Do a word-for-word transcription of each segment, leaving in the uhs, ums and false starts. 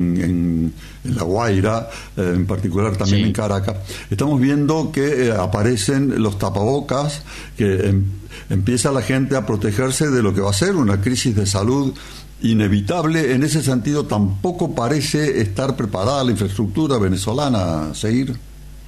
en, en La Guaira, eh, en particular también sí. en Caracas, estamos viendo que eh, aparecen los tapabocas, que em, empieza la gente a protegerse de lo que va a ser una crisis de salud inevitable. En ese sentido, tampoco parece estar preparada la infraestructura venezolana, Seir.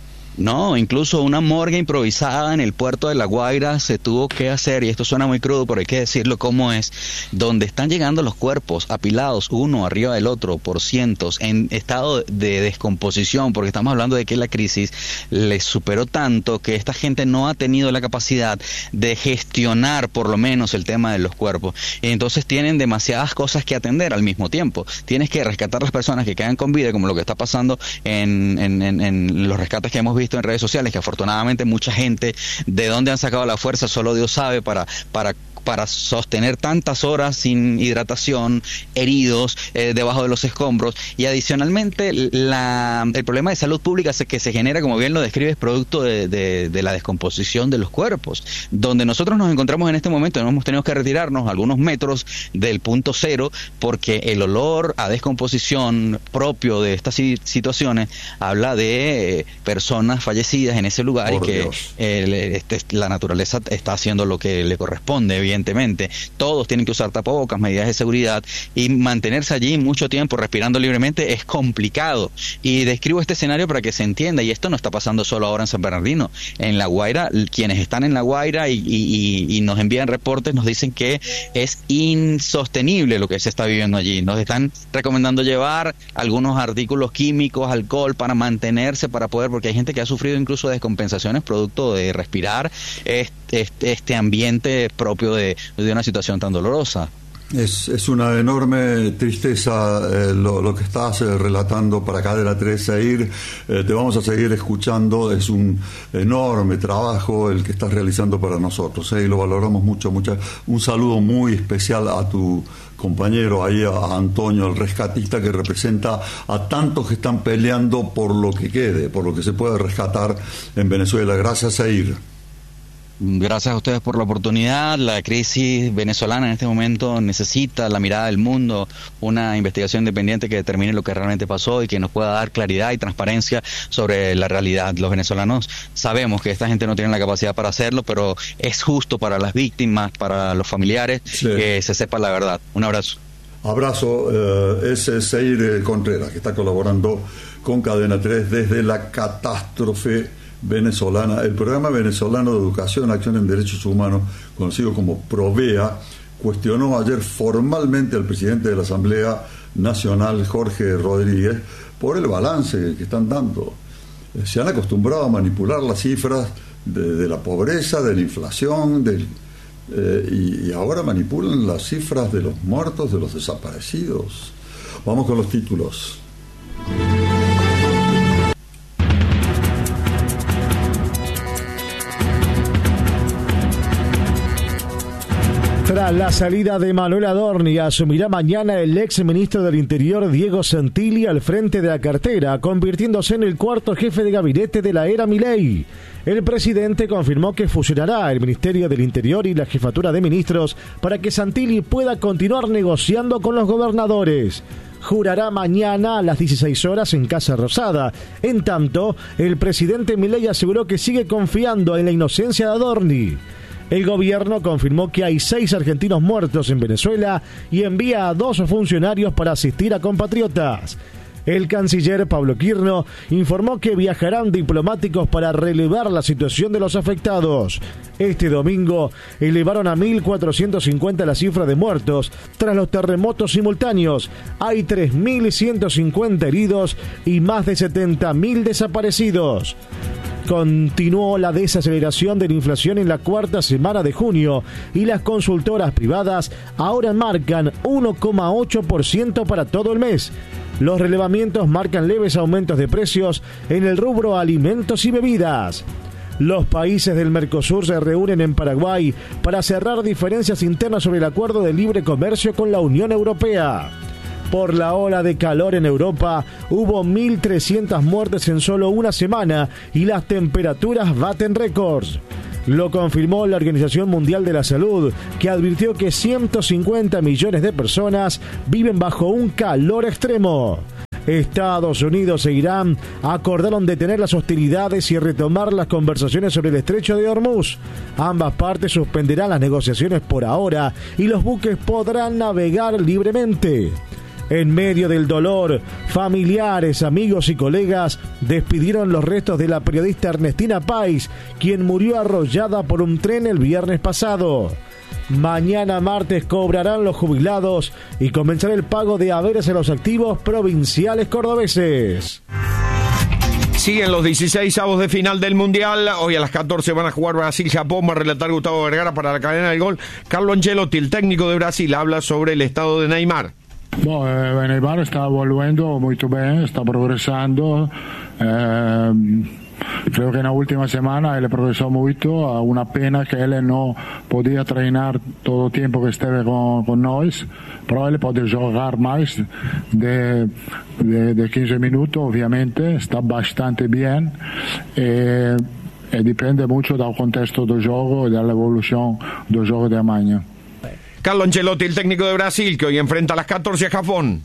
No, incluso una morgue improvisada en el puerto de La Guaira se tuvo que hacer, y esto suena muy crudo, pero hay que decirlo como es, donde están llegando los cuerpos apilados uno arriba del otro por cientos, en estado de descomposición, porque estamos hablando de que la crisis les superó tanto que esta gente no ha tenido la capacidad de gestionar por lo menos el tema de los cuerpos. Y entonces tienen demasiadas cosas que atender al mismo tiempo. Tienes que rescatar a las personas que quedan con vida, como lo que está pasando en, en, en, en los rescates que hemos visto en redes sociales, que afortunadamente mucha gente, de dónde han sacado la fuerza, solo Dios sabe, para, para para sostener tantas horas sin hidratación, heridos eh, debajo de los escombros. Y adicionalmente la, el problema de salud pública que se genera, como bien lo describes, producto de, de, de la descomposición de los cuerpos, donde nosotros nos encontramos en este momento. Hemos tenido que retirarnos algunos metros del punto cero porque el olor a descomposición propio de estas situaciones habla de eh, personas fallecidas en ese lugar. Por y que eh, este, la naturaleza está haciendo lo que le corresponde, bien. Evidentemente, todos tienen que usar tapabocas, medidas de seguridad, y mantenerse allí mucho tiempo respirando libremente es complicado. Y describo este escenario para que se entienda, y esto no está pasando solo ahora en San Bernardino. En La Guaira, quienes están en La Guaira y, y, y nos envían reportes nos dicen que es insostenible lo que se está viviendo allí. Nos están recomendando llevar algunos artículos químicos, alcohol, para mantenerse, para poder, porque hay gente que ha sufrido incluso descompensaciones producto de respirar este, este, este ambiente propio de de una situación tan dolorosa. Es, es una enorme tristeza eh, lo, lo que estás eh, relatando para acá de la tres, Seir. Eh, te vamos a seguir escuchando. Es un enorme trabajo el que estás realizando para nosotros, eh, y lo valoramos mucho, mucho. Un saludo muy especial a tu compañero ahí, a Antonio, el rescatista, que representa a tantos que están peleando por lo que quede, por lo que se puede rescatar en Venezuela. Gracias, Seir. Gracias a ustedes por la oportunidad. La crisis venezolana en este momento necesita la mirada del mundo, una investigación independiente que determine lo que realmente pasó y que nos pueda dar claridad y transparencia sobre la realidad. Los venezolanos sabemos que esta gente no tiene la capacidad para hacerlo, pero es justo para las víctimas, para los familiares, sí, que se sepa la verdad. Un abrazo. Abrazo. Eh, es Seir Contreras, que está colaborando con Cadena tres desde la catástrofe venezolana. El Programa Venezolano de Educación, Acción en Derechos Humanos, conocido como PROVEA, cuestionó ayer formalmente al presidente de la Asamblea Nacional, Jorge Rodríguez, por el balance que están dando. Se han acostumbrado a manipular las cifras de, de la pobreza, de la inflación, del, eh, y, y ahora manipulan las cifras de los muertos, de los desaparecidos. Vamos con los títulos. Tras la salida de Manuel Adorni, asumirá mañana el ex ministro del Interior Diego Santilli al frente de la cartera, convirtiéndose en el cuarto jefe de gabinete de la era Milei. El presidente confirmó que fusionará el Ministerio del Interior y la Jefatura de Ministros para que Santilli pueda continuar negociando con los gobernadores. Jurará mañana a las dieciséis horas en Casa Rosada. En tanto, el presidente Milei aseguró que sigue confiando en la inocencia de Adorni. El gobierno confirmó que hay seis argentinos muertos en Venezuela y envía a dos funcionarios para asistir a compatriotas. El canciller Pablo Quirno informó que viajarán diplomáticos para relevar la situación de los afectados. Este domingo elevaron a mil cuatrocientos cincuenta la cifra de muertos tras los terremotos simultáneos. Hay tres mil ciento cincuenta heridos y más de setenta mil desaparecidos. Continuó la desaceleración de la inflación en la cuarta semana de junio y las consultoras privadas ahora marcan uno coma ocho por ciento para todo el mes. Los relevamientos marcan leves aumentos de precios en el rubro alimentos y bebidas. Los países del Mercosur se reúnen en Paraguay para cerrar diferencias internas sobre el acuerdo de libre comercio con la Unión Europea. Por la ola de calor en Europa, hubo mil trescientas muertes en solo una semana y las temperaturas baten récords. Lo confirmó la Organización Mundial de la Salud, que advirtió que ciento cincuenta millones de personas viven bajo un calor extremo. Estados Unidos e Irán acordaron detener las hostilidades y retomar las conversaciones sobre el estrecho de Hormuz. Ambas partes suspenderán las negociaciones por ahora y los buques podrán navegar libremente. En medio del dolor, familiares, amigos y colegas despidieron los restos de la periodista Ernestina Pais, quien murió arrollada por un tren el viernes pasado. Mañana martes cobrarán los jubilados y comenzará el pago de haberes a los activos provinciales cordobeses. Siguen los dieciséis avos de final del Mundial. Hoy a las catorce van a jugar Brasil-Japón. Va a relatar Gustavo Vergara para la cadena del gol. Carlo Ancelotti, el técnico de Brasil, habla sobre el estado de Neymar. Bom, eh, Neymar está volviendo muy bien, está progresando. Eh, creo que en la última semana él progresó mucho. A una pena que él no podía treinar todo el tiempo que estuve con, con nosotros, pero él puede jugar más de, de, de quince minutos, obviamente. Está bastante bien. Eh, e depende mucho del contexto del juego y de la evolución del juego de mañana. Carlo Ancelotti, el técnico de Brasil, que hoy enfrenta a las catorce a Japón.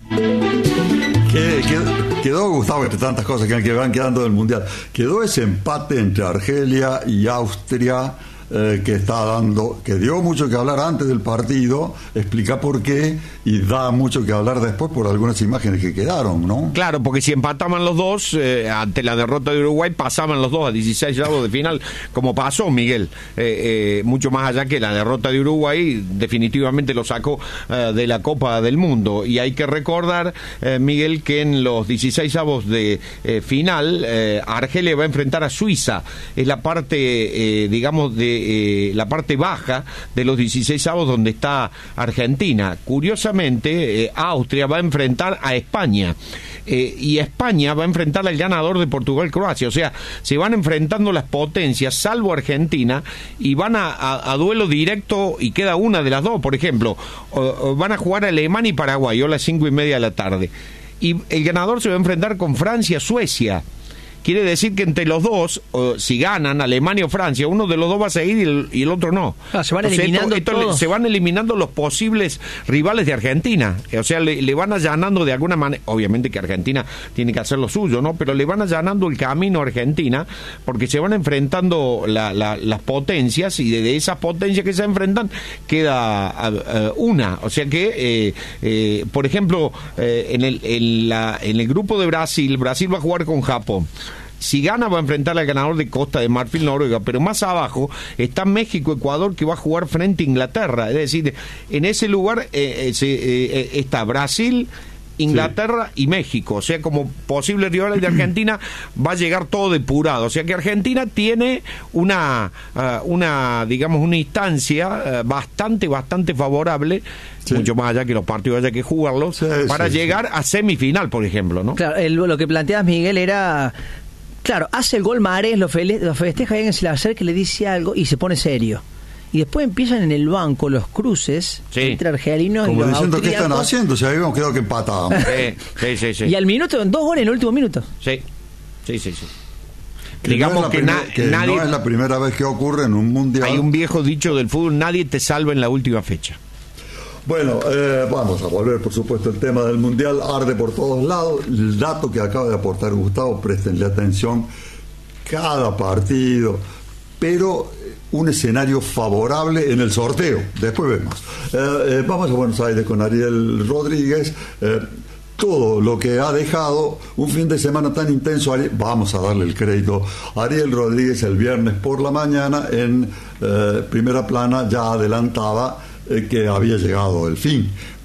¿Qué, quedó, quedó, Gustavo, entre tantas cosas que, que van quedando del Mundial, quedó ese empate entre Argelia y Austria, eh, que está dando, que dio mucho que hablar antes del partido, explica por qué, y da mucho que hablar después por algunas imágenes que quedaron, ¿no? Claro, porque si empataban los dos, eh, ante la derrota de Uruguay, pasaban los dos a dieciséis avos de final, como pasó Miguel, eh, eh, mucho más allá que la derrota de Uruguay, definitivamente lo sacó eh, de la Copa del Mundo, y hay que recordar, eh, Miguel, que en los dieciséis avos de eh, final, eh, Argelia va a enfrentar a Suiza, es la parte, eh, digamos, de eh, la parte baja de los dieciséis avos donde está Argentina. Curiosamente, eh, Austria va a enfrentar a España. Eh, y España va a enfrentar al ganador de Portugal-Croacia, o sea, se van enfrentando las potencias, salvo Argentina, y van a, a, a duelo directo, y queda una de las dos, por ejemplo, o, o van a jugar Alemania y Paraguay, o a las cinco y media de la tarde, y el ganador se va a enfrentar con Francia-Suecia. Quiere decir que entre los dos, o, si ganan Alemania o Francia, uno de los dos va a seguir y el, y el otro no. Ah, se van Entonces, eliminando esto, esto todos. se van eliminando los posibles rivales de Argentina. O sea, le, le van allanando de alguna manera, obviamente que Argentina tiene que hacer lo suyo, ¿no? Pero le van allanando el camino a Argentina, porque se van enfrentando la, la, las potencias, y de, de esas potencias que se enfrentan queda uh, uh, una. O sea que, eh, eh, por ejemplo, eh, en, el, en, la, en el grupo de Brasil, Brasil va a jugar con Japón. Si gana, va a enfrentar al ganador de Costa de Marfil, Noruega, pero más abajo está México, Ecuador, que va a jugar frente a Inglaterra. Es decir, en ese lugar eh, eh, eh, está Brasil, Inglaterra sí. y México. O sea, como posibles rivales de Argentina, va a llegar todo depurado. O sea que Argentina tiene una, uh, una digamos, una instancia uh, bastante, bastante favorable, sí. mucho más allá que los partidos haya que jugarlos, sí, para sí, llegar sí. a semifinal, por ejemplo, ¿no? Claro, el, lo que planteas, Miguel, era... Claro, hace el gol Mahrez, lo, fele- lo festeja, alguien se le acerca, le dice algo y se pone serio. Y después empiezan en el banco los cruces sí. entre argelinos como y los diciendo austríacos. ¿qué están haciendo? O sea, habíamos quedado que empatábamos. Sí, sí, sí, sí. Y al minuto, dos goles en el último minuto. Sí, sí, sí, sí. Que Digamos no es que, primer, na- que nadie... no es la primera vez que ocurre en un mundial. Hay un viejo dicho del fútbol, nadie te salva en la última fecha. Bueno, eh, vamos a volver, por supuesto, el tema del mundial arde por todos lados. El dato que acaba de aportar Gustavo, préstenle atención, cada partido, pero un escenario favorable en el sorteo. Después vemos. Eh, eh, vamos a Buenos Aires con Ariel Rodríguez. Eh, todo lo que ha dejado un fin de semana tan intenso, vamos a darle el crédito a Ariel Rodríguez el viernes por la mañana en eh, Primera Plana, ya adelantaba eh, que había llegado el fin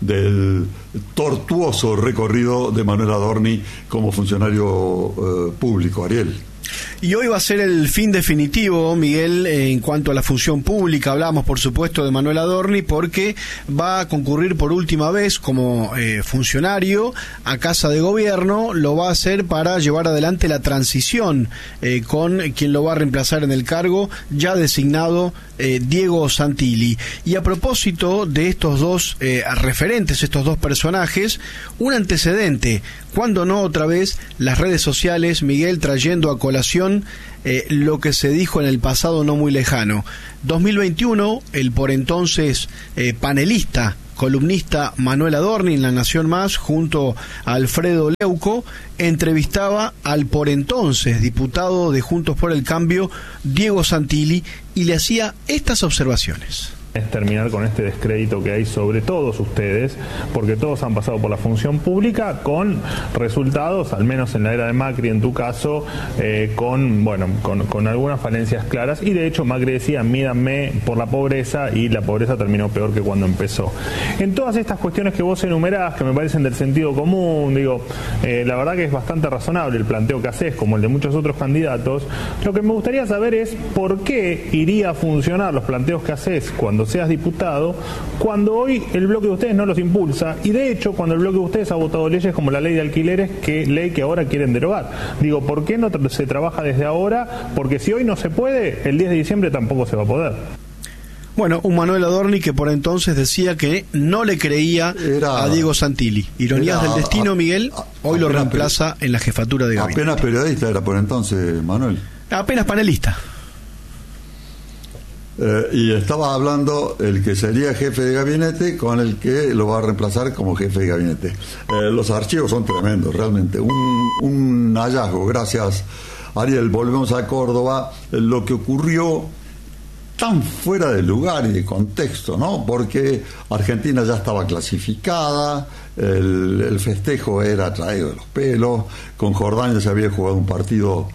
del tortuoso recorrido de Manuel Adorni como funcionario eh, público. Ariel. Y hoy va a ser el fin definitivo, Miguel, en cuanto a la función pública. Hablamos, por supuesto, de Manuel Adorni, porque va a concurrir por última vez como eh, funcionario a Casa de Gobierno. Lo va a hacer para llevar adelante la transición eh, con quien lo va a reemplazar en el cargo, ya designado eh, Diego Santilli. Y a propósito de estos dos eh, referentes, referentes estos dos personajes, un antecedente, cuando no otra vez las redes sociales, Miguel, trayendo a colación eh, lo que se dijo en el pasado no muy lejano. dos mil veintiuno, el por entonces eh, panelista, columnista Manuel Adorni en La Nación Más, junto a Alfredo Leuco, entrevistaba al por entonces diputado de Juntos por el Cambio, Diego Santilli, y le hacía estas observaciones. Es terminar con este descrédito que hay sobre todos ustedes, porque todos han pasado por la función pública con resultados, al menos en la era de Macri, en tu caso, eh, con bueno con, con algunas falencias claras, y de hecho Macri decía, mídanme por la pobreza, y la pobreza terminó peor que cuando empezó. En todas estas cuestiones que vos enumerás, que me parecen del sentido común, digo, eh, la verdad que es bastante razonable el planteo que haces, como el de muchos otros candidatos. Lo que me gustaría saber es por qué iría a funcionar los planteos que haces cuando seas diputado, cuando hoy el bloque de ustedes no los impulsa, y de hecho cuando el bloque de ustedes ha votado leyes como la ley de alquileres, que ley que ahora quieren derogar. Digo, ¿por qué no se trabaja desde ahora? Porque si hoy no se puede, el diez de diciembre tampoco se va a poder. Bueno, un Manuel Adorni que por entonces decía que no le creía era, a Diego Santilli. Ironías era, del destino, a, Miguel, hoy lo reemplaza en la jefatura de gabinete. Apenas periodista era por entonces, Manuel. Apenas panelista. Eh, y estaba hablando el que sería jefe de gabinete con el que lo va a reemplazar como jefe de gabinete. Eh, los archivos son tremendos, realmente. Un, un hallazgo, gracias Ariel. Volvemos a Córdoba. Lo que ocurrió tan fuera de lugar y de contexto, ¿no? Porque Argentina ya estaba clasificada, el, el festejo era traído de los pelos, con Jordania se había jugado un partido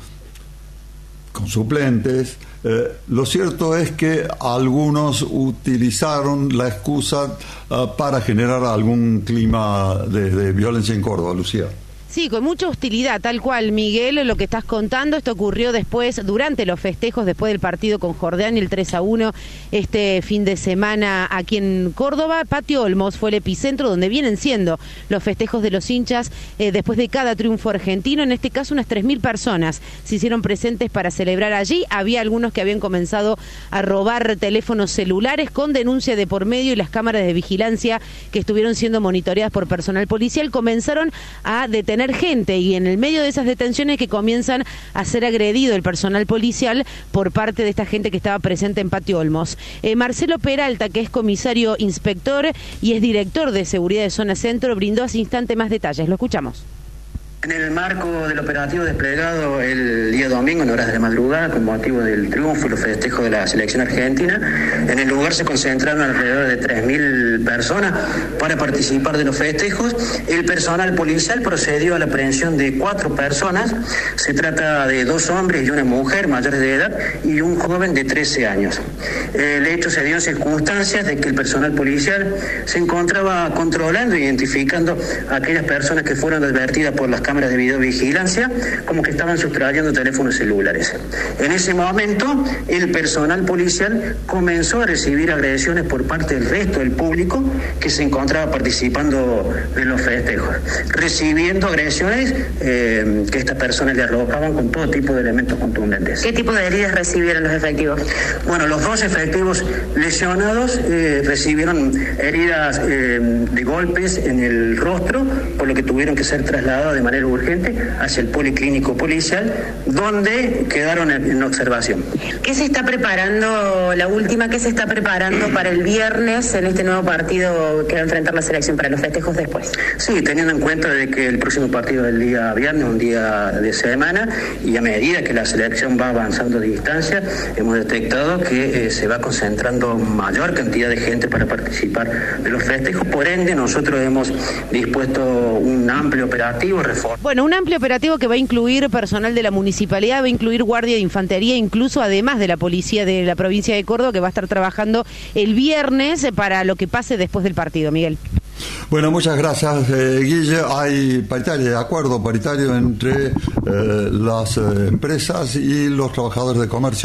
con suplentes. Eh, lo cierto es que algunos utilizaron la excusa uh, para generar algún clima de, de violencia en Córdoba, Lucía. Sí, con mucha hostilidad, tal cual, Miguel, lo que estás contando. Esto ocurrió después, durante los festejos, después del partido con Jordania, el tres a uno, este fin de semana aquí en Córdoba. Patio Olmos fue el epicentro donde vienen siendo los festejos de los hinchas eh, después de cada triunfo argentino. En este caso, unas tres mil personas se hicieron presentes para celebrar allí. Había algunos que habían comenzado a robar teléfonos celulares con denuncia de por medio, y las cámaras de vigilancia que estuvieron siendo monitoreadas por personal policial comenzaron a detener gente, y en el medio de esas detenciones que comienzan a ser agredido el personal policial por parte de esta gente que estaba presente en Patio Olmos. Eh, Marcelo Peralta, que es comisario inspector y es director de seguridad de Zona Centro, brindó hace instante más detalles. Lo escuchamos. En el marco del operativo desplegado el día domingo en horas de la madrugada con motivo del triunfo y los festejos de la selección argentina, en el lugar se concentraron alrededor de tres mil personas para participar de los festejos. El personal policial procedió a la aprehensión de cuatro personas. Se trata de dos hombres y una mujer mayores de edad y un joven de trece años. El hecho se dio en circunstancias de que el personal policial se encontraba controlando e identificando a aquellas personas que fueron advertidas por las cámaras de videovigilancia como que estaban sustrayendo teléfonos celulares. En ese momento, el personal policial comenzó a recibir agresiones por parte del resto del público que se encontraba participando de los festejos, recibiendo agresiones eh, que estas personas le arrojaban con todo tipo de elementos contundentes. ¿Qué tipo de heridas recibieron los efectivos? Bueno, los dos efectivos lesionados eh, recibieron heridas eh, de golpes en el rostro, por lo que tuvieron que ser trasladados de manera urgente hacia el policlínico policial, donde quedaron en, en observación. ¿Qué se está preparando, la última, qué se está preparando para el viernes en este nuevo partido que va a enfrentar la selección, para los festejos después? Sí, teniendo en cuenta de que el próximo partido es el día viernes, un día de semana, y a medida que la selección va avanzando de distancia, hemos detectado que eh, se va concentrando mayor cantidad de gente para participar de los festejos. Por ende, nosotros hemos dispuesto un amplio operativo. Bueno, un amplio operativo que va a incluir personal de la municipalidad, va a incluir guardia de infantería, incluso además de la policía de la provincia de Córdoba, que va a estar trabajando el viernes para lo que pase después del partido. Miguel. Bueno, muchas gracias, eh, Guille. Hay paritario, acuerdo paritario entre eh, las eh, empresas y los trabajadores de comercio.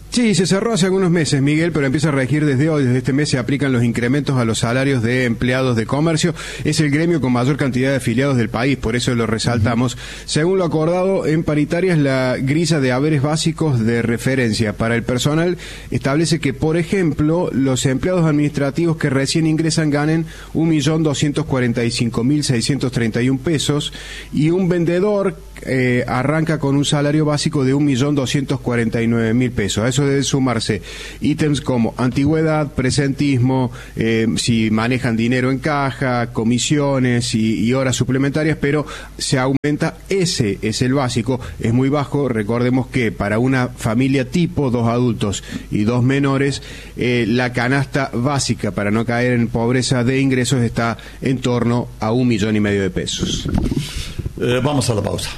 Sí, se cerró hace algunos meses, Miguel, pero empieza a regir desde hoy. Desde este mes se aplican los incrementos a los salarios de empleados de comercio. Es el gremio con mayor cantidad de afiliados del país, por eso lo resaltamos. Uh-huh. Según lo acordado en paritarias, la grilla de haberes básicos de referencia para el personal establece que, por ejemplo, los empleados administrativos que recién ingresan ganen un millón doscientos cuarenta y cinco mil seiscientos treinta y uno pesos y un vendedor eh, arranca con un salario básico de un millón doscientos cuarenta y nueve mil pesos. A eso debe sumarse ítems como antigüedad, presentismo, eh, si manejan dinero en caja, comisiones y, y horas suplementarias, pero se aumenta, ese es el básico, es muy bajo. Recordemos que para una familia tipo, dos adultos y dos menores, eh, la canasta básica para no caer en pobreza de ingresos está en torno a un millón y medio de pesos. Eh, vamos a la pausa.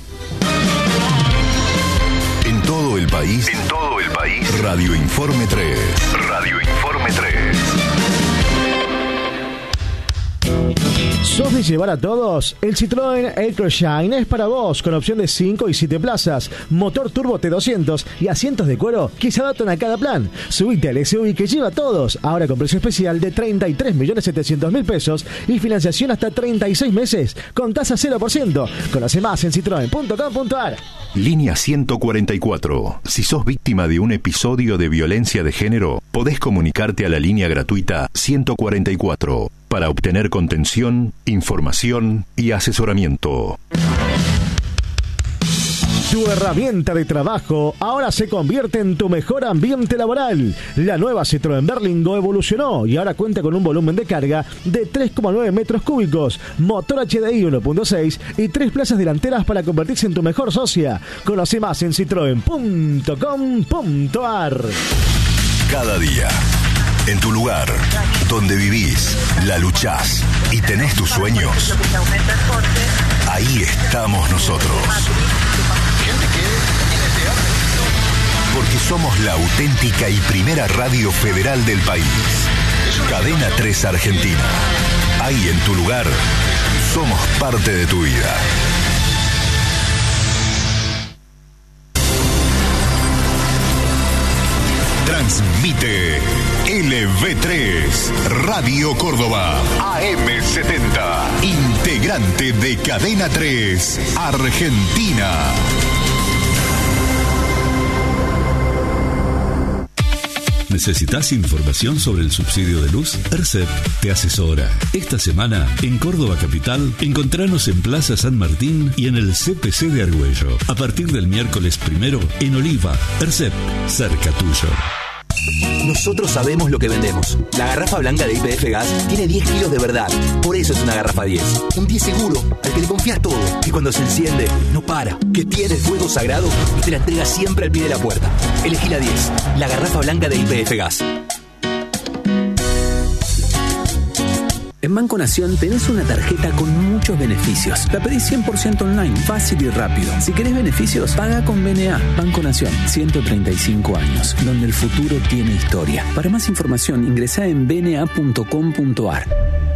En todo el país, en todo el país, Radio Informe tres. Radio Informe tres. ¿Sos de llevar a todos? El Citroën Electroshine es para vos, con opción de cinco y siete plazas, motor turbo T doscientos y asientos de cuero que se adaptan a cada plan. Subite al S U V que lleva a todos, ahora con precio especial de treinta y tres millones setecientos mil pesos y financiación hasta treinta y seis meses, con tasa cero por ciento. Conoce más en citroen punto com punto a r. Línea ciento cuarenta y cuatro. Si sos víctima de un episodio de violencia de género, podés comunicarte a la línea gratuita ciento cuarenta y cuatro para obtener contención, información y asesoramiento. Tu herramienta de trabajo ahora se convierte en tu mejor ambiente laboral. La nueva Citroën Berlingo evolucionó y ahora cuenta con un volumen de carga de tres coma nueve metros cúbicos, motor H D I uno punto seis y tres plazas delanteras para convertirse en tu mejor socia. Conoce más en citroen punto com punto a r. Cada día, en tu lugar, donde vivís, la luchás y tenés tus sueños, ahí estamos nosotros. Porque somos la auténtica y primera radio federal del país. Cadena tres Argentina. Ahí en tu lugar, somos parte de tu vida. Transmite L V tres, Radio Córdoba, A M setenta, integrante de Cadena tres Argentina. ¿Necesitas información sobre el subsidio de luz? ERCEP te asesora. Esta semana, en Córdoba Capital, encontranos en Plaza San Martín y en el C P C de Argüello. A partir del miércoles primero, en Oliva, ERCEP, cerca tuyo. Nosotros sabemos lo que vendemos. La garrafa blanca de Y P F Gas tiene diez kilos de verdad. Por eso es una garrafa diez. Un diez seguro, al que le confías todo. Que cuando se enciende, no para. Que tiene fuego sagrado y te la entrega siempre al pie de la puerta. Elegí la diez. La garrafa blanca de Y P F Gas. En Banco Nación tenés una tarjeta con muchos beneficios. La pedís cien por ciento online, fácil y rápido. Si querés beneficios, paga con B N A. Banco Nación, ciento treinta y cinco años, donde el futuro tiene historia. Para más información, ingresá en b n a punto com punto a r.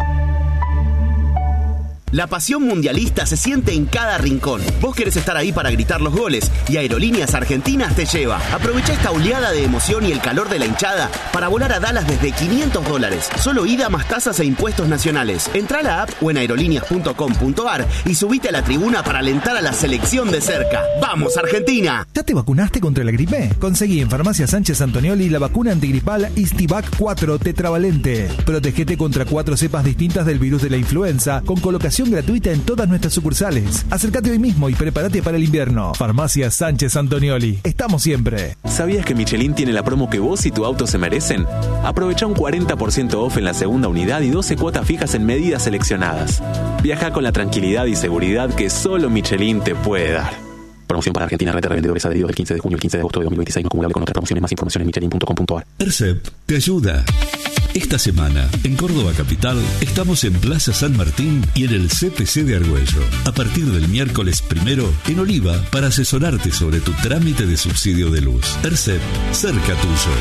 La pasión mundialista se siente en cada rincón. Vos querés estar ahí para gritar los goles y Aerolíneas Argentinas te lleva. Aprovecha esta oleada de emoción y el calor de la hinchada para volar a Dallas desde quinientos dólares. Solo ida más tasas e impuestos nacionales. Entrá a la app o en aerolíneas punto com punto a r y subite a la tribuna para alentar a la selección de cerca. ¡Vamos, Argentina! ¿Ya te vacunaste contra la gripe? Conseguí en Farmacia Sánchez Antonioli la vacuna antigripal Istivac cuatro tetravalente. Protegete contra cuatro cepas distintas del virus de la influenza con colocación gratuita en todas nuestras sucursales. Acércate hoy mismo y prepárate para el invierno. Farmacia Sánchez Antonioli. Estamos siempre. ¿Sabías que Michelin tiene la promo que vos y tu auto se merecen? Aprovecha un cuarenta por ciento off en la segunda unidad y doce cuotas fijas en medidas seleccionadas. Viaja con la tranquilidad y seguridad que solo Michelin te puede dar. Promoción para Argentina, red de revendedores adheridos del quince de junio al quince de agosto de dos mil veintiséis, no acumulable con otras promociones. Más información en michelin punto com punto a r. ERCEP te ayuda. Esta semana, en Córdoba Capital, estamos en Plaza San Martín y en el C P C de Argüello. A partir del miércoles primero, en Oliva, para asesorarte sobre tu trámite de subsidio de luz. ERCEP, cerca tuyo.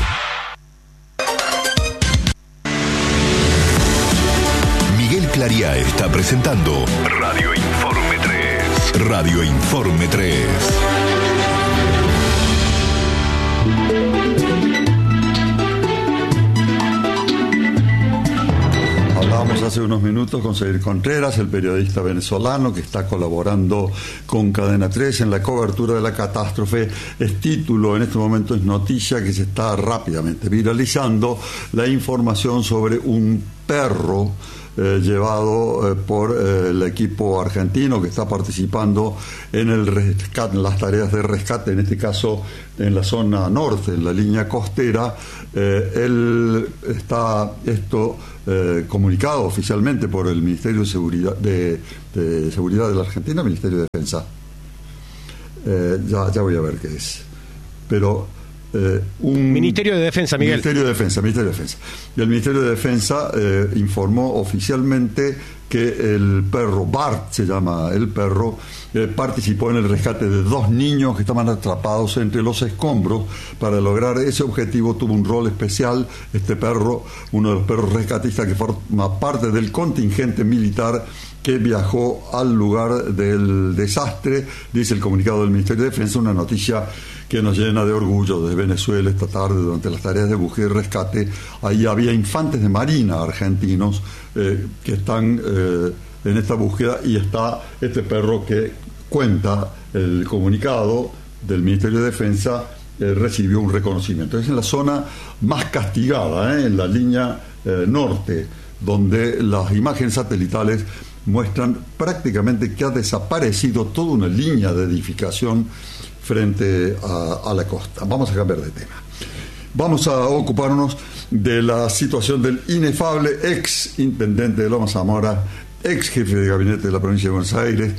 Miguel Claría está presentando Radio Informe tres. Radio Informe tres. hace unos minutos con Seguir Contreras, el periodista venezolano que está colaborando con Cadena tres en la cobertura de la catástrofe. Es título, en este momento es noticia que se está rápidamente viralizando la información sobre un perro Eh, llevado eh, por eh, el equipo argentino que está participando en el rescate, en las tareas de rescate, en este caso en la zona norte, en la línea costera. Eh, él está esto eh, comunicado oficialmente por el Ministerio de Seguridad de, de Seguridad de la Argentina, Ministerio de Defensa. Eh, ya, ya voy a ver qué es. Pero Eh, un Ministerio de Defensa, Miguel. Ministerio de Defensa, Ministerio de Defensa. Y el Ministerio de Defensa eh, informó oficialmente que el perro, Bart se llama el perro, eh, participó en el rescate de dos niños que estaban atrapados entre los escombros. Para lograr ese objetivo tuvo un rol especial este perro, uno de los perros rescatistas que forma parte del contingente militar que viajó al lugar del desastre, dice el comunicado del Ministerio de Defensa, una noticia que nos llena de orgullo. Desde Venezuela esta tarde, durante las tareas de búsqueda y rescate, ahí había infantes de marina argentinos eh, que están eh, en esta búsqueda, y está este perro que cuenta el comunicado del Ministerio de Defensa, eh, recibió un reconocimiento. Es en la zona más castigada, eh, en la línea eh, norte, donde las imágenes satelitales muestran prácticamente que ha desaparecido toda una línea de edificación frente a, a la costa. Vamos a cambiar de tema. Vamos a ocuparnos de la situación del inefable ex intendente de Loma Zamora, ex jefe de gabinete de la provincia de Buenos Aires,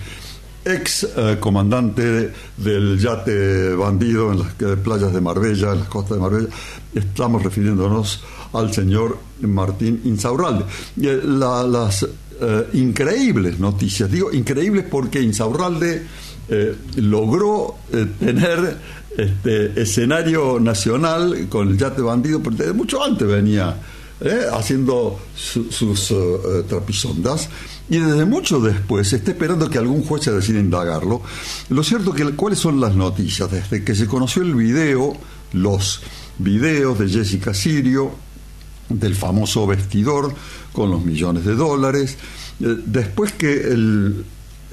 ex eh, comandante de, del yate bandido en las eh, playas de Marbella, en las costas de Marbella. Estamos refiriéndonos al señor Martín Insaurralde. Eh, la, las eh, increíbles noticias, digo increíbles porque Insaurralde eh, logró eh, tener este escenario nacional con el yate bandido, pero desde mucho antes venía eh, haciendo su, sus uh, trapisondas, y desde mucho después está esperando que algún juez se decida indagarlo. Lo cierto que cuáles son las noticias desde que se conoció el video, los videos de Jessica Sirio, del famoso vestidor con los millones de dólares, eh, después que el,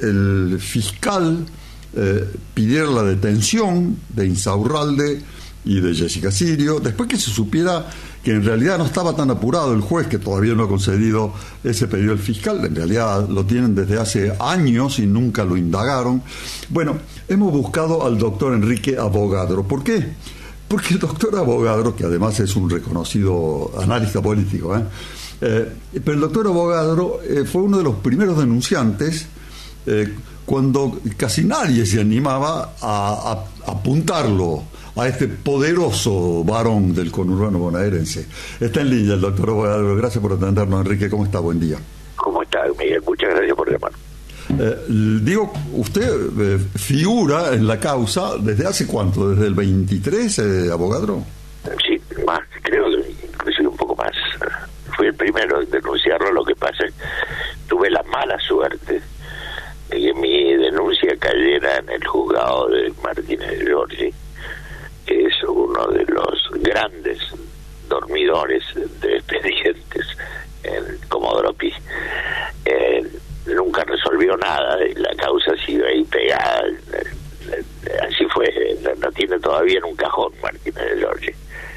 el fiscal eh, pidiera la detención de Insaurralde y de Jessica Sirio, después que se supiera que en realidad no estaba tan apurado el juez, que todavía no ha concedido ese pedido al fiscal, en realidad lo tienen desde hace años y nunca lo indagaron. Bueno, hemos buscado al doctor Enrique Avogadro. ¿Por qué? Porque el doctor Avogadro, que además es un reconocido analista político, ¿eh? Eh, pero el doctor Avogadro eh, fue uno de los primeros denunciantes eh, cuando casi nadie se animaba a, a, a apuntarlo a este poderoso varón del conurbano bonaerense. Está en línea el doctor Avogadro. Gracias por atendernos, Enrique. ¿Cómo está? Buen día. ¿Cómo está, Miguel? Muchas gracias por llamar. Eh, digo, usted eh, figura en la causa ¿desde hace cuánto? ¿Desde el veintitrés, eh, Avogadro? Sí, más, creo que inclusive un poco más. Fui el primero en denunciarlo. Lo que pasa es que tuve la mala suerte de que mi denuncia cayera en el juzgado de Martínez de Giorgi, que es uno de los grandes dormidores de expedientes en Comodoro Pi. Eh, nunca resolvió nada y la causa sigue ahí pegada. Así fue, no tiene todavía en un cajón Martínez de Giorgi,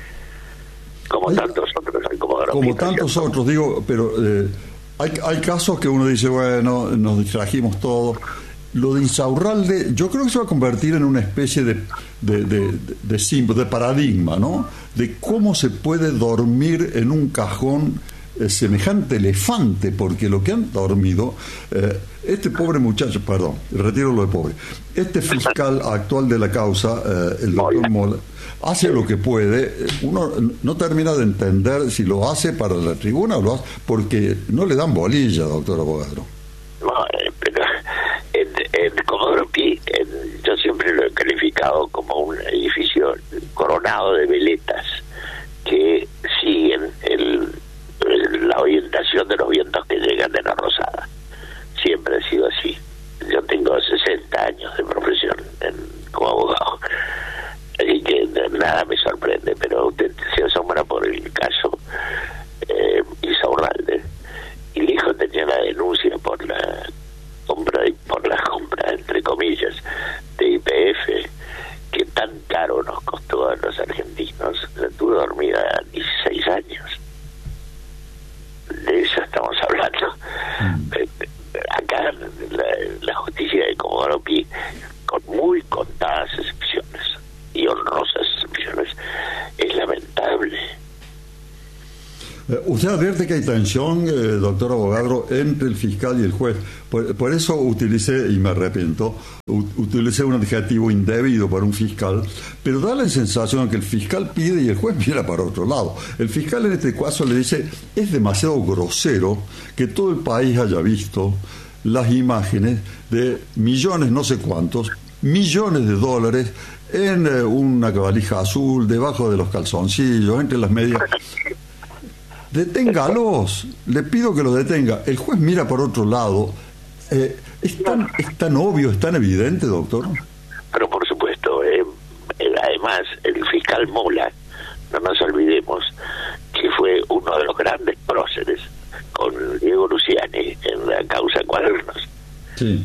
como hay, tantos otros en Comodoro como Pi, tantos ¿no? otros, digo, pero eh, hay, hay casos que uno dice, bueno, nos distrajimos todos. Lo de Insaurralde, yo creo que se va a convertir en una especie de de, de, de, de, de paradigma, ¿no? De cómo se puede dormir en un cajón eh, semejante elefante, porque lo que han dormido, eh, este pobre muchacho, perdón, retiro lo de pobre, este fiscal actual de la causa, eh, el doctor Mola, hace lo que puede. Uno no termina de entender si lo hace para la tribuna o lo hace porque no le dan bolilla, doctor Avogadro. No, eh, pero en, en Comodoro Pi, en, yo siempre lo he calificado como un edificio coronado de veletas que siguen el, el, la orientación de los vientos que llegan de la Rosada. Siempre ha sido así. Yo tengo sesenta años de profesión en, como abogado, así que nada me sorprende, pero usted se asombra por el caso eh, Insaurralde, y le dijo, denuncia por la compra, por la compra, entre comillas, de Y P F, que tan caro nos costó a los argentinos, la tuve dormida dieciséis años. De eso estamos hablando. Mm. Acá la, la justicia de Comodoro Pi, con muy contadas excepciones y honrosas excepciones, es lamentable. Usted advierte que hay tensión, eh, doctor Avogadro, entre el fiscal y el juez. Por, por eso utilicé, y me arrepiento, utilicé un adjetivo indebido para un fiscal, pero da la sensación que el fiscal pide y el juez mira para otro lado. El fiscal en este caso le dice, es demasiado grosero que todo el país haya visto las imágenes de millones, no sé cuántos, millones de dólares en eh, una valija azul, debajo de los calzoncillos, entre las medias. Deténgalos, le pido que lo detenga. El juez mira por otro lado. Eh, ¿es, tan, ¿Es tan obvio, es tan evidente, doctor? Pero por supuesto, eh, además, el fiscal Mola, no nos olvidemos, que fue uno de los grandes próceres con Diego Luciani en la causa Cuadernos. Sí.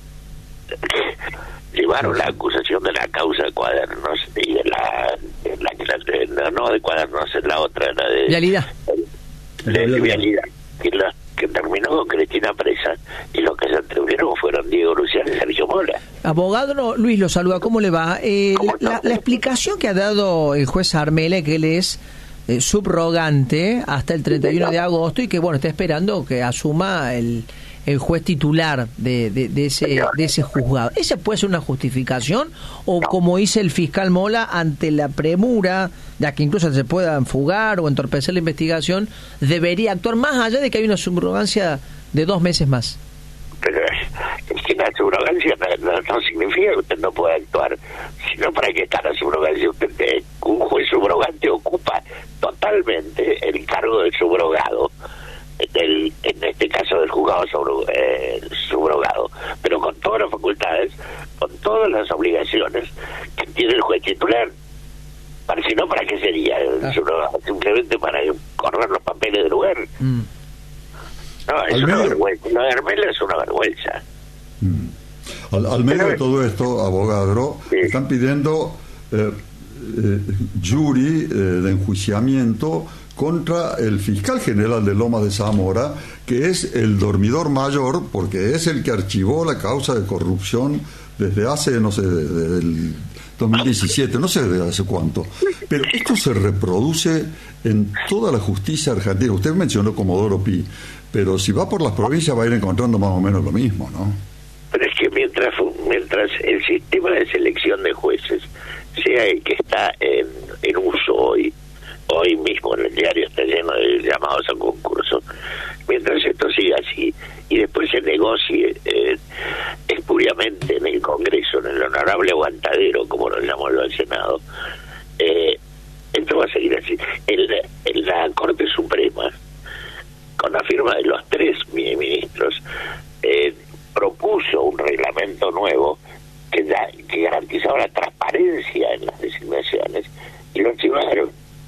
Llevaron la acusación de la causa Cuadernos y de la, de la, de la no de Cuadernos, en la otra, la de Vialidad. De, de Vialidad, que, la, que terminó con Cristina presa, y los que se atribuyeron fueron Diego Luciani y Sergio Mola. Abogado Luis, lo saluda, ¿cómo le va? Eh, ¿Cómo la, la, la explicación que ha dado el juez Armele, que él es eh, subrogante hasta el treinta y uno de agosto y que, bueno, está esperando que asuma el el juez titular de, de, de ese de ese juzgado. ¿Esa puede ser una justificación? ¿O como dice el fiscal Mola, ante la premura, ya que incluso se puedan fugar o entorpecer la investigación, debería actuar más allá de que hay una subrogancia de dos meses más? Pero es que la subrogancia no, no, no significa que usted no pueda actuar, sino para que está la subrogancia. Usted, un juez subrogante ocupa totalmente el cargo del subrogado, del, en este caso del juzgado sobre, eh, subrogado, pero con todas las facultades, con todas las obligaciones que tiene el juez titular. Para, si no, ¿para qué sería el ah. subrogado? Simplemente para correr los papeles del lugar. Mm. No, es al una medio... vergüenza. Lo de Armela es una vergüenza. Mm. Al, al medio de todo esto, abogado, sí. están pidiendo eh, eh, jury eh, de enjuiciamiento contra el fiscal general de Lomas de Zamora, que es el dormidor mayor, porque es el que archivó la causa de corrupción desde hace, no sé, desde el dos mil diecisiete, no sé desde hace cuánto. Pero esto se reproduce en toda la justicia argentina. Usted mencionó Comodoro Pi, pero si va por las provincias va a ir encontrando más o menos lo mismo, ¿no? Pero es que mientras, mientras el sistema de selección de jueces sea el que está en, en uso hoy, hoy mismo en el diario está lleno de llamados a concurso, mientras esto siga así y después se negocie eh, espuriamente en el Congreso, en el honorable aguantadero, como lo llamó el Senado, eh, esto va a seguir así. En la, en la Corte Suprema, con la firma de los tres ministros, eh, propuso un reglamento nuevo que, ya, que garantizaba la transparencia en las designaciones, y lo archivaron.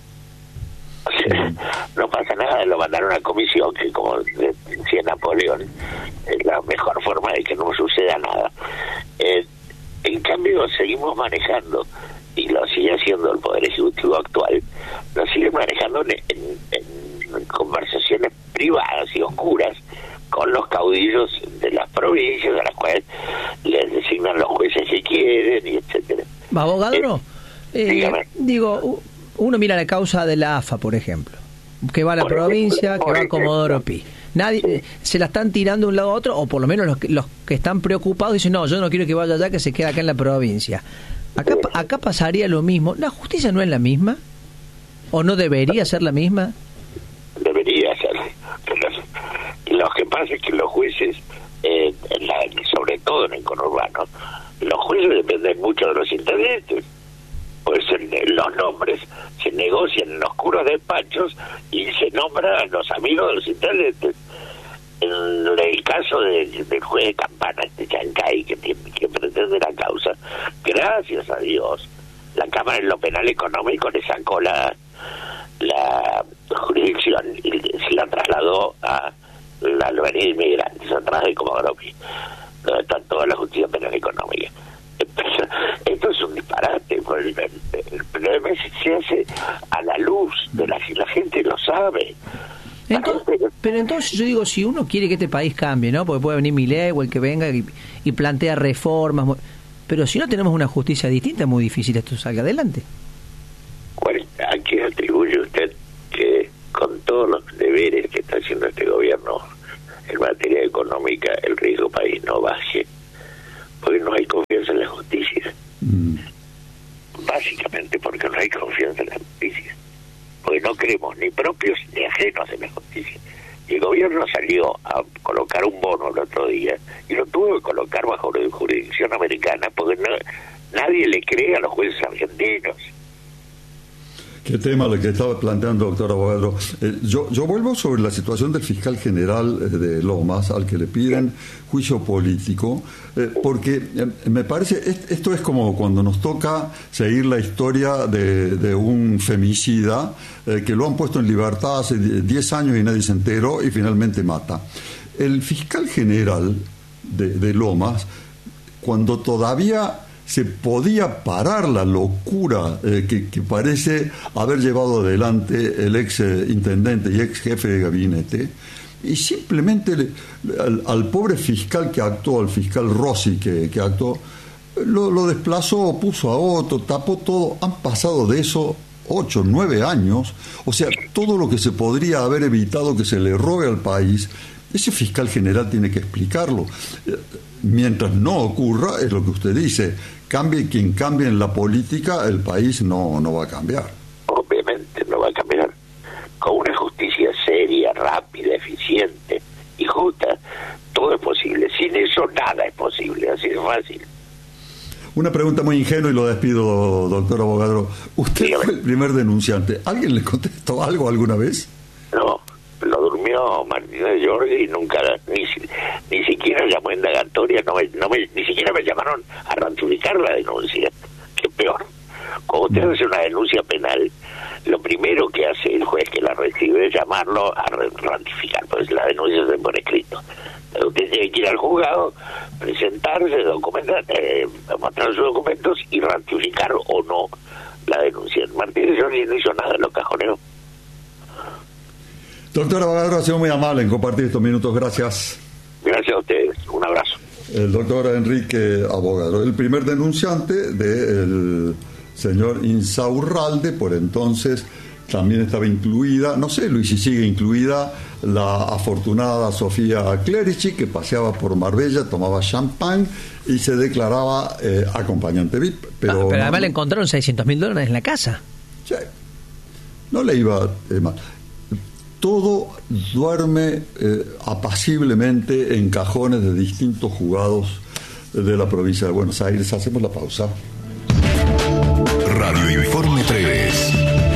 O sea, no pasa nada, lo mandaron a comisión, que como decía Napoleón, es la mejor forma de que no suceda nada. Eh, en cambio, seguimos manejando, y lo sigue haciendo el Poder Ejecutivo actual, lo sigue manejando en, en, en conversaciones privadas y oscuras con los caudillos de las provincias, a las cuales les designan los jueces que quieren, y etcétera. Abogado, eh, eh, digo, uno mira la causa de la A F A, por ejemplo, que va a la por provincia, ejemplo, que va a Comodoro Pi. Nadie eh, se la están tirando de un lado a otro, o por lo menos los que, los que están preocupados dicen, no, yo no quiero que vaya allá, que se quede acá en la provincia. Acá, acá pasaría lo mismo. ¿La justicia no es la misma? ¿O no debería ser la misma? Debería ser. Lo que pasa es que los jueces, eh, en la, sobre todo en el conurbano, los jueces dependen mucho de los intendentes. Pues los nombres se negocian en oscuros despachos y se nombran a los amigos de los intendentes. En el caso de, del juez de Campana, este Chancay, que, que pretende la causa, gracias a Dios, la Cámara en lo penal económico le sacó la, la jurisdicción y se la trasladó a la albanía inmigrantes atrás de Comodoro Pi, donde está toda la justicia penal económica. Esto es un disparate, el, el, el problema es que se hace a la luz de la, la gente lo sabe. Entonces, pero entonces yo digo, si uno quiere que este país cambie, ¿no? Porque puede venir Milei o el que venga y, y plantea reformas, pero si no tenemos una justicia distinta, es muy difícil esto salga adelante. Bueno, ¿a quién atribuye usted que con todos los deberes que está haciendo este gobierno en materia económica el riesgo país no baje? Porque no hay confianza en la justicia. Mm. Básicamente porque no hay confianza en la justicia. Porque no creemos ni propios ni ajenos en la justicia. Y el gobierno salió a colocar un bono el otro día y lo tuvo que colocar bajo jurisdicción americana porque no, nadie le cree a los jueces argentinos. Qué tema lo que estaba planteando, doctor Avogadro. Eh, yo, yo vuelvo sobre la situación del fiscal general de Lomas, al que le piden juicio político, eh, porque eh, me parece, est- esto es como cuando nos toca seguir la historia de, de un femicida, eh, que lo han puesto en libertad hace diez años y nadie se enteró y finalmente mata. El fiscal general de, de Lomas, cuando todavía se podía parar la locura eh, que, que parece haber llevado adelante el ex eh, intendente y ex jefe de gabinete, y simplemente le, al, al pobre fiscal que actuó, al fiscal Rossi que, que actuó, lo, lo desplazó, puso a otro, tapó todo. Han pasado de eso ocho, nueve años, o sea, todo lo que se podría haber evitado que se le robe al país, ese fiscal general tiene que explicarlo. Mientras no ocurra, es lo que usted dice, cambie quien cambie en la política, el país no, no va a cambiar. Obviamente no va a cambiar. Con una justicia seria, rápida, eficiente y justa, todo es posible. Sin eso nada es posible, así de fácil. Una pregunta muy ingenua y lo despido, doctor Avogadro. ¿Usted Dígame. Fue el primer denunciante? ¿Alguien le contestó algo alguna vez? No, lo durmió Martínez Jordi y nunca, ni, ni siquiera llamó indagatoria, no me, no me, ni siquiera me llamaron a ratificar la denuncia. Que peor. Cuando usted hace una denuncia penal, lo primero que hace el juez que la recibe es llamarlo a ratificar, pues la denuncia se pone escrito. Usted tiene que ir al juzgado, presentarse, documentar, eh, mostrar sus documentos y ratificar o no la denuncia. Martínez Jordi no hizo nada, lo cajoneó. Doctor Avogadro, ha sido muy amable en compartir estos minutos. Gracias. Gracias a ustedes. Un abrazo. El doctor Enrique Avogadro, el primer denunciante del señor Insaurralde, por entonces también estaba incluida, no sé, Luis, si sigue incluida la afortunada Sofía Clerici, que paseaba por Marbella, tomaba champán y se declaraba eh, acompañante V I P. Pero, ah, pero además no, le encontraron seiscientos mil dólares en la casa. Sí, no le iba eh, mal. Todo duerme eh, apaciblemente en cajones de distintos juzgados de la provincia de Buenos Aires. Hacemos la pausa. Radio Informe tres.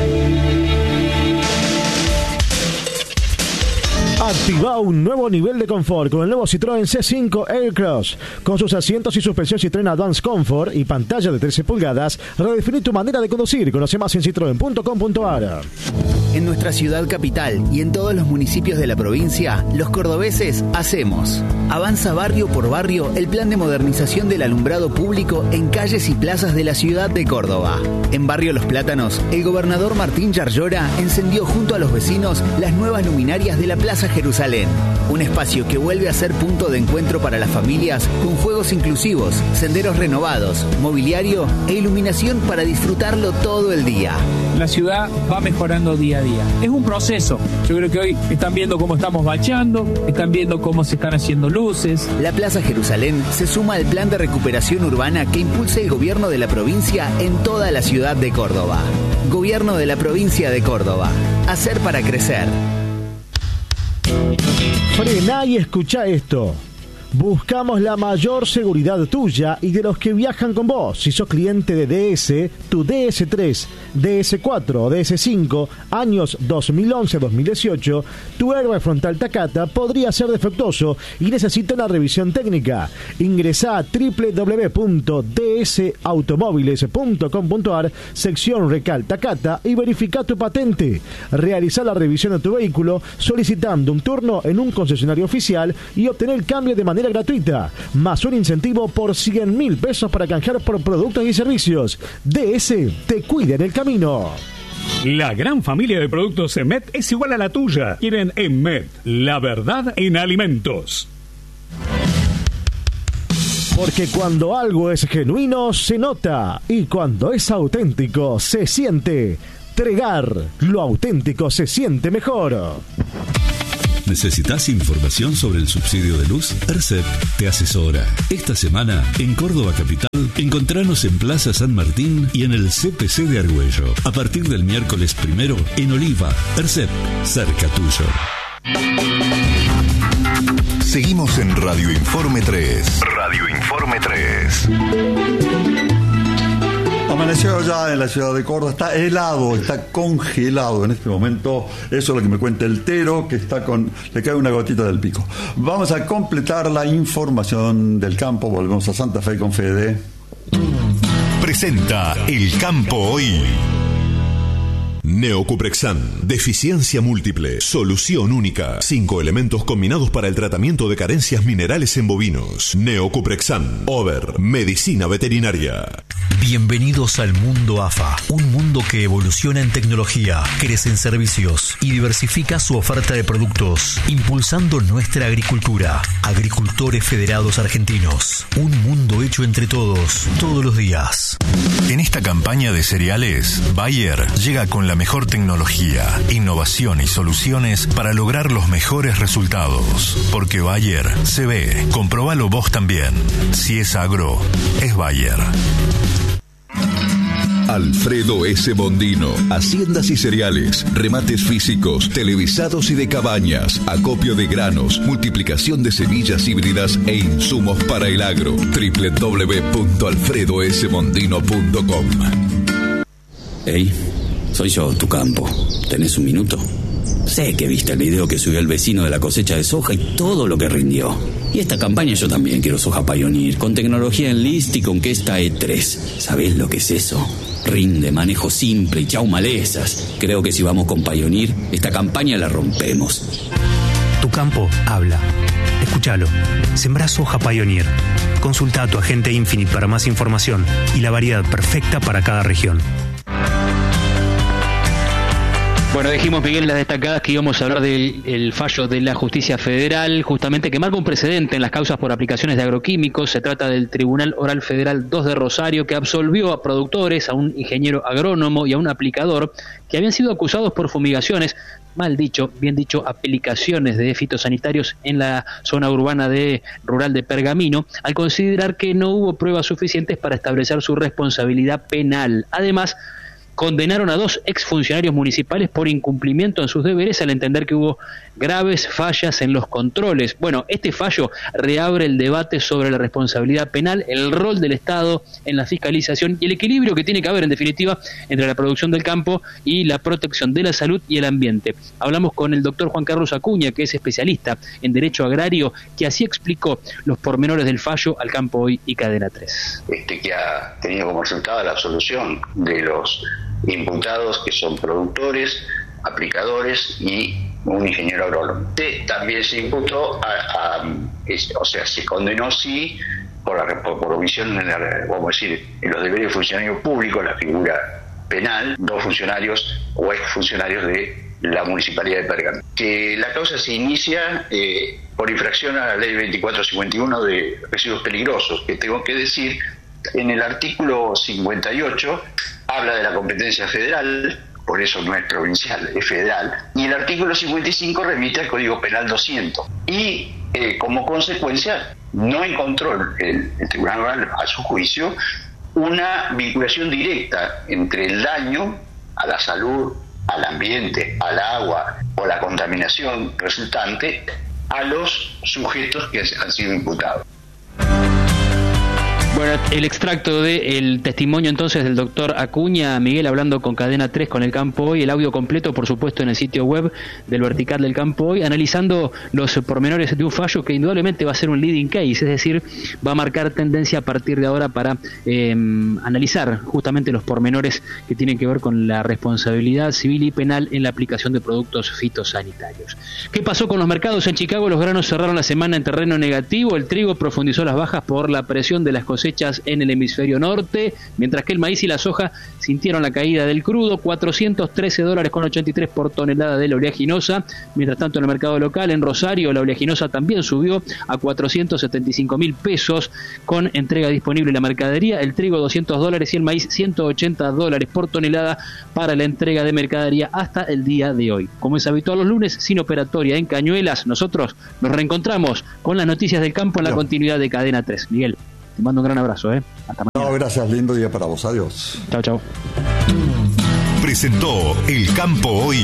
Activa un nuevo nivel de confort con el nuevo Citroën C cinco Aircross. Con sus asientos y suspensión Citroën Advance Comfort y pantalla de trece pulgadas, redefiní tu manera de conducir. Conoce más en citroen punto com punto a r. En nuestra ciudad capital y en todos los municipios de la provincia, los cordobeses hacemos. Avanza barrio por barrio el plan de modernización del alumbrado público en calles y plazas de la ciudad de Córdoba. En Barrio Los Plátanos, el gobernador Martín Yarlora encendió junto a los vecinos las nuevas luminarias de la Plaza Jerusalén. Un espacio que vuelve a ser punto de encuentro para las familias con juegos inclusivos, senderos renovados, mobiliario e iluminación para disfrutarlo todo el día. La ciudad va mejorando día a día. Es un proceso. Yo creo que hoy están viendo cómo estamos bachando, están viendo cómo se están haciendo luces. La Plaza Jerusalén se suma al plan de recuperación urbana que impulsa el gobierno de la provincia en toda la ciudad de Córdoba. Gobierno de la provincia de Córdoba. Hacer para crecer. Frená y escucha esto. Buscamos la mayor seguridad tuya y de los que viajan con vos. Si sos cliente de D S, tu D S tres, D S cuatro o D S cinco, años dos mil once a dos mil dieciocho, tu airbag frontal Takata podría ser defectuoso y necesita una revisión técnica. Ingresá a doble u doble u doble u punto d s automóviles punto com punto a r, sección Recal Takata, y verifica tu patente. Realiza la revisión de tu vehículo solicitando un turno en un concesionario oficial y obtener el cambio de manera gratuita, más un incentivo por cien mil pesos para canjear por productos y servicios. D S te cuida en el camino. La gran familia de productos Emet es igual a la tuya. Quieren Emet, la verdad en alimentos. Porque cuando algo es genuino se nota y cuando es auténtico se siente. Tregar, lo auténtico se siente mejor. ¿Necesitas información sobre el subsidio de luz? ERCEP te asesora. Esta semana, en Córdoba Capital, encontranos en Plaza San Martín y en el C P C de Argüello. A partir del miércoles primero, en Oliva, ERCEP, cerca tuyo. Seguimos en Radio Informe tres. Radio Informe tres. Amaneció ya en la ciudad de Córdoba, está helado, está congelado en este momento. Eso es lo que me cuenta el Tero, que está con, le cae una gotita del pico. Vamos a completar la información del campo. Volvemos a Santa Fe con Fede. Presenta El Campo Hoy. Neocuprexan, deficiencia múltiple, solución única. Cinco elementos combinados para el tratamiento de carencias minerales en bovinos. Neocuprexan, Over, medicina veterinaria. Bienvenidos al mundo A F A, un mundo que evoluciona en tecnología, crece en servicios y diversifica su oferta de productos, impulsando nuestra agricultura. Agricultores Federados Argentinos, un mundo hecho entre todos, todos los días. En esta campaña de cereales, Bayer llega con la mejor tecnología, innovación y soluciones para lograr los mejores resultados. Porque Bayer se ve, comprobalo vos también. Si es agro, es Bayer. Alfredo S. Bondino, haciendas y cereales, remates físicos, televisados y de cabañas, acopio de granos, multiplicación de semillas híbridas e insumos para el agro. doble u doble u doble u punto alfredo s bondino punto com. Hey, soy yo, tu campo. ¿Tenés un minuto? Sé que viste el video que subió el vecino de la cosecha de soja y todo lo que rindió. Y esta campaña yo también quiero soja Pioneer, con tecnología Enlist y con Kesta E tres. ¿Sabés lo que es eso? Rinde, manejo simple y chau malezas. Creo que si vamos con Pioneer, esta campaña la rompemos. Tu campo habla. Escúchalo. Sembrá soja Pioneer. Consulta a tu agente Infinite para más información y la variedad perfecta para cada región. Bueno, dijimos, Miguel, las destacadas que íbamos a hablar del el fallo de la justicia federal, justamente que marca un precedente en las causas por aplicaciones de agroquímicos. Se trata del Tribunal Oral Federal dos de Rosario, que absolvió a productores, a un ingeniero agrónomo y a un aplicador que habían sido acusados por fumigaciones, mal dicho, bien dicho, aplicaciones de fitosanitarios en la zona urbana de rural de Pergamino, al considerar que no hubo pruebas suficientes para establecer su responsabilidad penal. Además, condenaron a dos exfuncionarios municipales por incumplimiento en sus deberes al entender que hubo graves fallas en los controles. Bueno, este fallo reabre el debate sobre la responsabilidad penal, el rol del Estado en la fiscalización y el equilibrio que tiene que haber, en definitiva, entre la producción del campo y la protección de la salud y el ambiente. Hablamos con el doctor Juan Carlos Acuña, que es especialista en Derecho Agrario, que así explicó los pormenores del fallo al Campo Hoy y Cadena tres. Este que ha tenido como resultado la absolución de los imputados, que son productores, aplicadores y un ingeniero agrónomo. También se imputó, a, a, es, o sea, se condenó sí por, la, por, por omisión en la, vamos a decir, en los deberes de funcionario público, la figura penal, dos funcionarios o exfuncionarios de la Municipalidad de Pergamino. Que la causa se inicia eh, por infracción a la ley veinticuatro cincuenta y uno de residuos peligrosos, que tengo que decir, en el artículo cincuenta y ocho habla de la competencia federal, por eso no es provincial, es federal, y el artículo cincuenta y cinco remite al Código Penal doscientos. Y eh, como consecuencia no encontró el, el Tribunal Oral, a su juicio, una vinculación directa entre el daño a la salud, al ambiente, al agua o la contaminación resultante a los sujetos que han sido imputados. Bueno, el extracto del testimonio entonces del doctor Acuña, Miguel, hablando con Cadena tres con El Campo Hoy, el audio completo por supuesto en el sitio web del Vertical del Campo Hoy, analizando los pormenores de un fallo que indudablemente va a ser un leading case, es decir, va a marcar tendencia a partir de ahora para eh, analizar justamente los pormenores que tienen que ver con la responsabilidad civil y penal en la aplicación de productos fitosanitarios. ¿Qué pasó con los mercados en Chicago? Los granos cerraron la semana en terreno negativo, el trigo profundizó las bajas por la presión de las cosechas en el hemisferio norte, mientras que el maíz y la soja sintieron la caída del crudo, cuatrocientos trece dólares con ochenta y tres por tonelada de la oleaginosa. Mientras tanto, en el mercado local, en Rosario, la oleaginosa también subió a cuatrocientos setenta y cinco mil pesos con entrega disponible en la mercadería, el trigo doscientos dólares y el maíz ciento ochenta dólares por tonelada para la entrega de mercadería hasta el día de hoy. Como es habitual los lunes, sin operatoria en Cañuelas, nosotros nos reencontramos con las noticias del campo en la continuidad de Cadena tres. Miguel, te mando un gran abrazo, ¿eh? Hasta mañana. No, gracias, lindo día para vos. Adiós. Chao, chao. Presentó El Campo Hoy.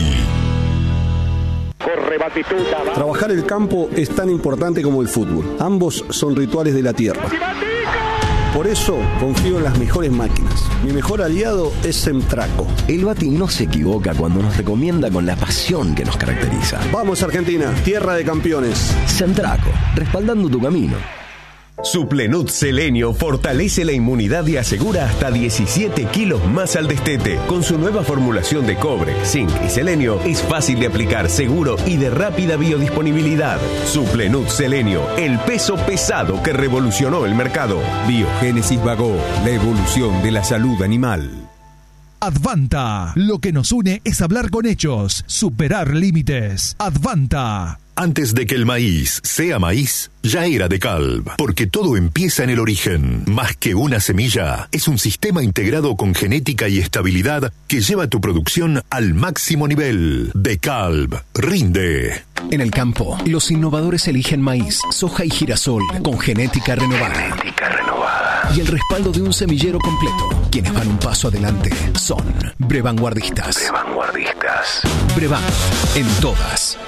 Corre Batistuta. Trabajar el campo es tan importante como el fútbol. Ambos son rituales de la tierra. Por eso confío en las mejores máquinas. Mi mejor aliado es Semtraco. El Bati no se equivoca cuando nos recomienda con la pasión que nos caracteriza. Vamos Argentina, tierra de campeones. Semtraco, respaldando tu camino. Suplenut Selenio fortalece la inmunidad y asegura hasta diecisiete kilos más al destete. Con su nueva formulación de cobre, zinc y selenio, es fácil de aplicar, seguro y de rápida biodisponibilidad. Suplenut Selenio, el peso pesado que revolucionó el mercado. Biogénesis Bagó, la evolución de la salud animal. Advanta, lo que nos une es hablar con hechos, superar límites. Advanta. Antes de que el maíz sea maíz, ya era DeKalb, porque todo empieza en el origen. Más que una semilla, es un sistema integrado con genética y estabilidad que lleva tu producción al máximo nivel. DeKalb, rinde. En el campo, los innovadores eligen maíz, soja y girasol con genética renovada. Genética renovada. Y el respaldo de un semillero completo. Quienes van un paso adelante son Brevanguardistas. Brevanguardistas. Brevan, en todas.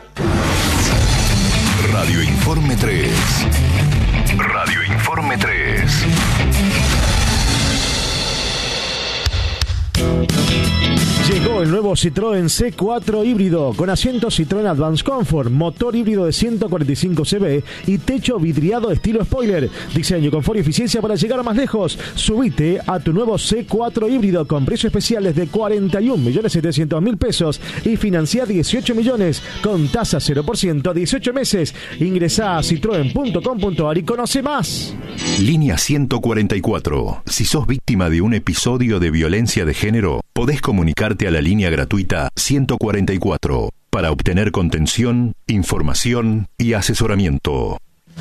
Radio Informe tres. Radio Informe tres. Llegó el nuevo Citroën C cuatro híbrido con asiento Citroën Advance Comfort, motor híbrido de ciento cuarenta y cinco caballos y techo vidriado estilo spoiler. Diseño, confort y eficiencia para llegar más lejos. Subite a tu nuevo C cuatro híbrido con precios especiales de cuarenta y un millones setecientos mil pesos y financia dieciocho millones con tasa cero por ciento, dieciocho meses. Ingresá a citroen punto com punto ar y conoce más. Línea ciento cuarenta y cuatro. Si sos víctima de un episodio de violencia de género, podés comunicarte a la línea gratuita ciento cuarenta y cuatro para obtener contención, información y asesoramiento.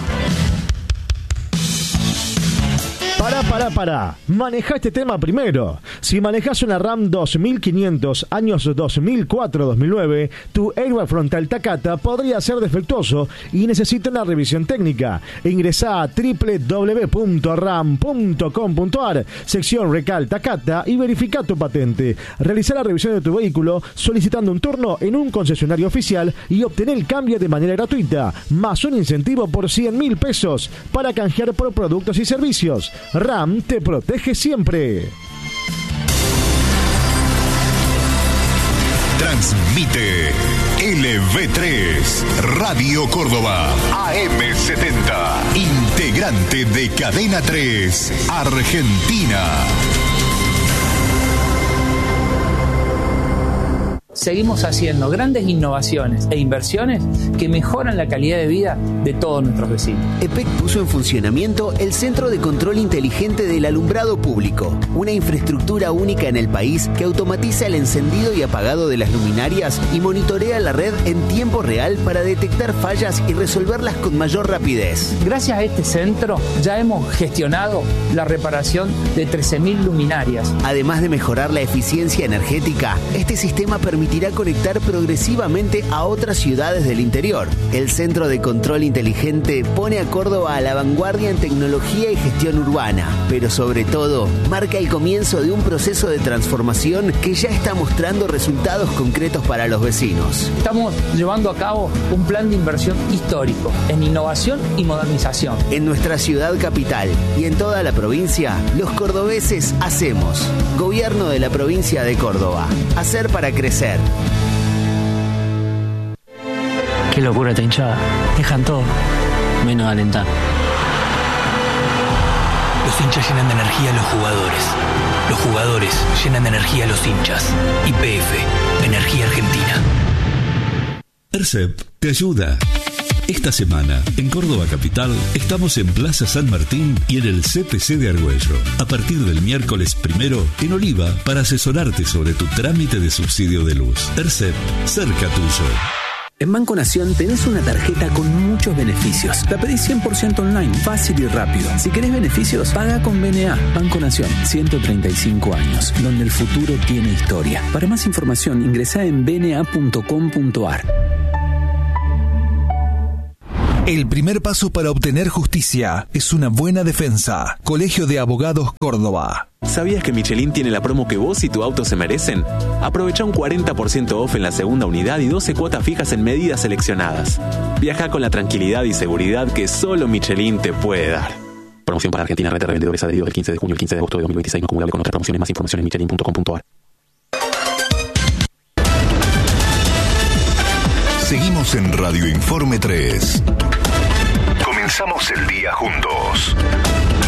Pará, pará, pará. Maneja este tema primero. Si manejas una RAM dos mil quinientos años dos mil cuatro a dos mil nueve, tu airbag frontal Takata podría ser defectuoso y necesita una revisión técnica. Ingresá a doble u doble u doble u punto ram punto com punto ar, sección Recal Takata y verifica tu patente. Realiza la revisión de tu vehículo solicitando un turno en un concesionario oficial y obtener el cambio de manera gratuita, más un incentivo por cien mil pesos para canjear por productos y servicios. RAM te protege siempre. Transmite L V tres, Radio Córdoba, A M setenta, integrante de Cadena tres, Argentina. Seguimos haciendo grandes innovaciones e inversiones que mejoran la calidad de vida de todos nuestros vecinos. E P E C puso en funcionamiento el Centro de Control Inteligente del Alumbrado Público, una infraestructura única en el país que automatiza el encendido y apagado de las luminarias y monitorea la red en tiempo real para detectar fallas y resolverlas con mayor rapidez. Gracias a este centro ya hemos gestionado la reparación de trece mil luminarias. Además de mejorar la eficiencia energética, este sistema permite permitirá conectar progresivamente a otras ciudades del interior. El Centro de Control Inteligente pone a Córdoba a la vanguardia en tecnología y gestión urbana, pero sobre todo marca el comienzo de un proceso de transformación que ya está mostrando resultados concretos para los vecinos. Estamos llevando a cabo un plan de inversión histórico en innovación y modernización. En nuestra ciudad capital y en toda la provincia, los cordobeses hacemos. Gobierno de la provincia de Córdoba. Hacer para crecer. Qué locura esta hinchada. Dejan todo, menos alentar. Los hinchas llenan de energía a los jugadores. Los jugadores llenan de energía a los hinchas. Y P F, Energía Argentina. ERCEP te ayuda. Esta semana, en Córdoba Capital, estamos en Plaza San Martín y en el C P C de Argüello. A partir del miércoles primero, en Oliva, para asesorarte sobre tu trámite de subsidio de luz. ERCEP, cerca tuyo. En Banco Nación tenés una tarjeta con muchos beneficios. La pedís cien por ciento online, fácil y rápido. Si querés beneficios, paga con B N A. Banco Nación, ciento treinta y cinco años, donde el futuro tiene historia. Para más información, ingresá en b n a punto com punto a r. El primer paso para obtener justicia es una buena defensa. Colegio de Abogados Córdoba. ¿Sabías que Michelin tiene la promo que vos y tu auto se merecen? Aprovecha un cuarenta por ciento off en la segunda unidad y doce cuotas fijas en medidas seleccionadas. Viaja con la tranquilidad y seguridad que solo Michelin te puede dar. Promoción para Argentina, red de revendedores adheridos del quince de junio al quince de agosto de dos mil veintiséis, no acumulable con otras promociones. Más información en michelin punto com punto a r. Seguimos en Radio Informe tres. Comenzamos el día juntos.